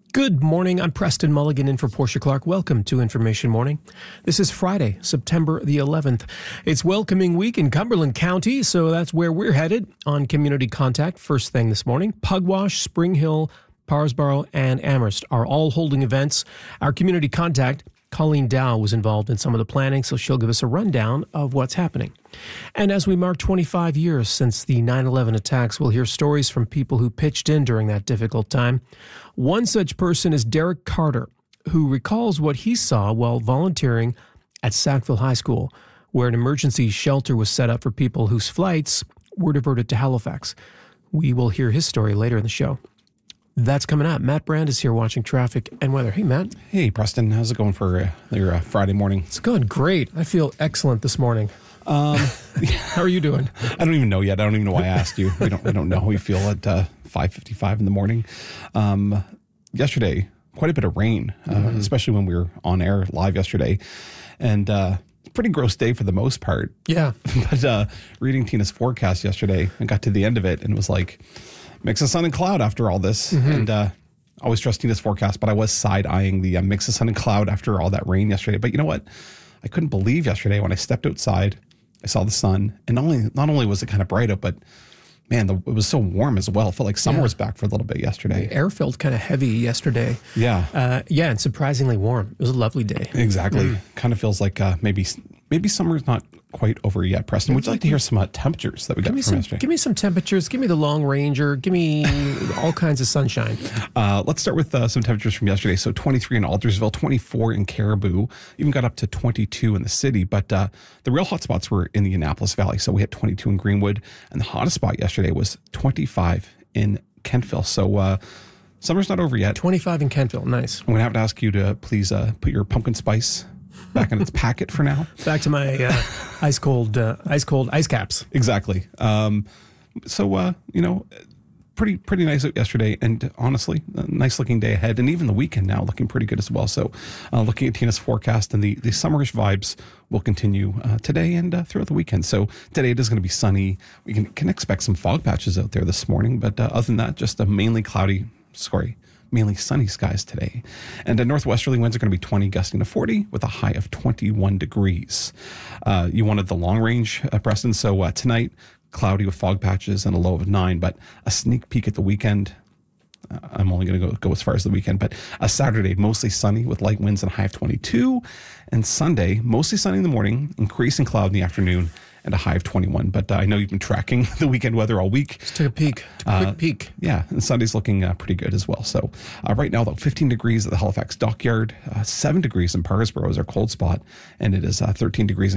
Good morning. I'm Preston Mulligan in for Portia Clark. Welcome to Information Morning. This is Friday, September the 11th. It's welcoming week in Cumberland County, so that's where we're headed on Community Contact. First thing this morning, Pugwash, Spring Hill, Parsboro, and Amherst are all holding events. Our Community Contact, Colleen Dow, was involved in some of the planning, so she'll give us a rundown of what's happening. And as we mark 25 years since the 9/11 attacks, we'll hear stories from people who pitched in during that difficult time. One such person is Derek Carter, who recalls what he saw while volunteering at Sackville High School, where an emergency shelter was set up for people whose flights were diverted to Halifax. We will hear his story later in the show. That's coming up. Matt Brand is here watching traffic and weather. Hey, Matt. Hey, Preston. How's it going for your Friday morning? It's going great. I feel excellent this morning. How are you doing? I don't even know yet. I don't even know why I asked you. We don't know how we feel at 5:55 in the morning. Yesterday, quite a bit of rain, especially when we were on air live yesterday. And pretty gross day for the most part. Yeah. But reading Tina's forecast yesterday, I got to the end of it and was like, mix of sun and cloud after all this. And I always trust Tina's forecast, but I was side-eyeing the mix of sun and cloud after all that rain yesterday. But you know what? I couldn't believe yesterday when I stepped outside, I saw the sun, and not only was it kind of bright out, but man, it was so warm as well. It felt like summer was back for a little bit yesterday. The air felt kind of heavy yesterday. Yeah. And surprisingly warm. It was a lovely day. Exactly. Kind of feels like maybe summer's not quite over yet. Preston, would you like to hear some temperatures that we got from yesterday? Give me some temperatures. Give me the Long Ranger. Give me all kinds of sunshine. Let's start with some temperatures from yesterday. So 23 in Aldersville, 24 in Caribou, even got up to 22 in the city. But the real hot spots were in the Annapolis Valley. So we had 22 in Greenwood, and the hottest spot yesterday was 25 in Kentville. So summer's not over yet. 25 in Kentville. Nice. I'm going to have to ask you to please put your pumpkin spice back in its packet for now. Back to my ice cold ice caps. Exactly. Pretty nice out yesterday, and honestly, a nice looking day ahead, and even the weekend now looking pretty good as well. So looking at Tina's forecast, and the summerish vibes will continue today and throughout the weekend. So today it is going to be sunny. We can expect some fog patches out there this morning, but other than that, just a mainly sunny skies today. And northwesterly winds are going to be 20, gusting to 40 with a high of 21 degrees. You wanted the long range, Preston. So tonight, cloudy with fog patches and a low of 9, but a sneak peek at the weekend. I'm only going to go as far as the weekend, but a Saturday, mostly sunny with light winds and a high of 22. And Sunday, mostly sunny in the morning, increasing cloud in the afternoon, and a high of 21. But I know you've been tracking the weekend weather all week. Just took a peek. A quick peek. Yeah, and Sunday's looking pretty good as well. So right now, though, 15 degrees at the Halifax Dockyard, 7 degrees in Parsboro is our cold spot, and it is 13 degrees in